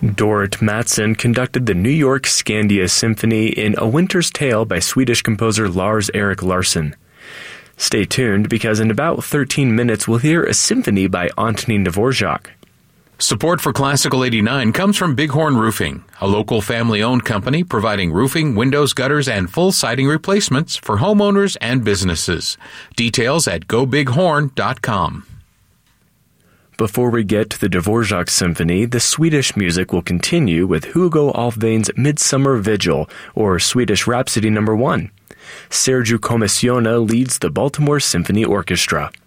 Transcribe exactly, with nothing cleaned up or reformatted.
Dorrit Mattsson conducted the New York Skandia Symphony in A Winter's Tale by Swedish composer Lars-Erik Larsson. Stay tuned, because in about thirteen minutes we'll hear a symphony by Antonin Dvorak. Support for Classical eighty-nine comes from Bighorn Roofing, a local family-owned company providing roofing, windows, gutters, and full siding replacements for homeowners and businesses. Details at go bighorn dot com. Before we get to the Dvorak Symphony, the Swedish music will continue with Hugo Alfvén's Midsummer Vigil, or Swedish Rhapsody Number One. Sergiu Commissiona leads the Baltimore Symphony Orchestra.